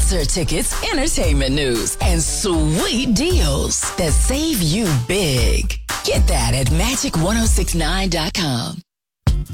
concert tickets, entertainment news, and sweet deals that save you big. Get that at Magic1069.com.